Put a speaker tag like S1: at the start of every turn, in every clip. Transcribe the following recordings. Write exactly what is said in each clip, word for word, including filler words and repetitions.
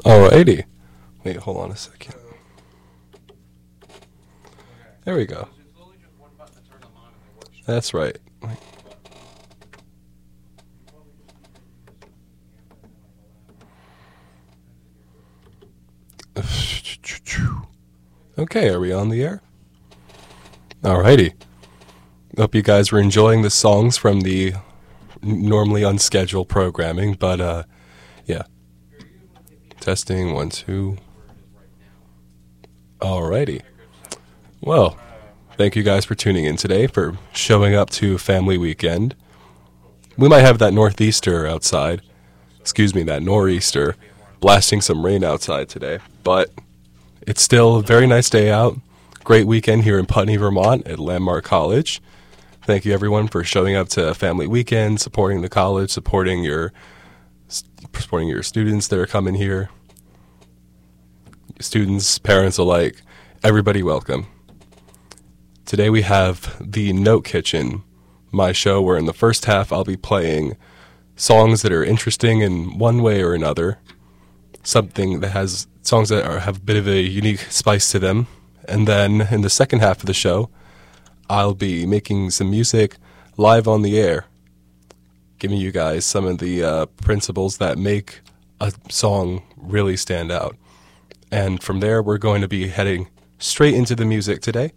S1: Alrighty. Wait, hold on a second. There we go. That's right. Okay, are we on the air? Alrighty. Hope you guys were enjoying the songs from the normally unscheduled programming, but uh, yeah. Testing, one, two. Alrighty. Well, thank you guys for tuning in today, for showing up to Family Weekend. We might have that northeaster outside, excuse me, that nor'easter, blasting some rain outside today, but it's still a very nice day out. Great weekend here in Putney, Vermont at Landmark College. Thank you everyone for showing up to Family Weekend, supporting the college, supporting your supporting your students that are coming here. Students, parents alike, everybody welcome. Today we have the Note Kitchen, my show where in the first half I'll be playing songs that are interesting in one way or another, something that has songs that are, have a bit of a unique spice to them, and then in the second half of the show I'll be making some music live on the air, giving you guys some of the uh, principles that make a song really stand out. And from there, we're going to be heading straight into the music today.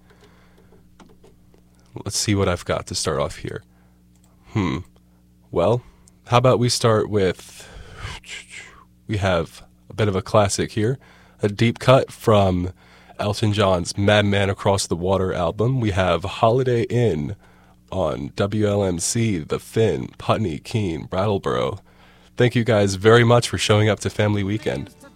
S1: Let's see what I've got to start off here. Hmm. Well, how about we start with... We have a bit of a classic here. A deep cut from Elton John's Madman Across the Water album. We have Holiday Inn on W L M C, The Finn, Putney, Keene, Brattleboro. Thank you guys very much for showing up to Family Weekend.